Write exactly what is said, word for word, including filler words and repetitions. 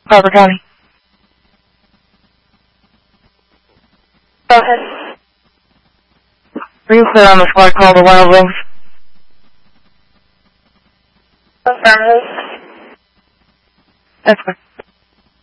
Harper County. Go ahead. Are you clear on the squad call to Wild Wings? Affirmative. That's fine.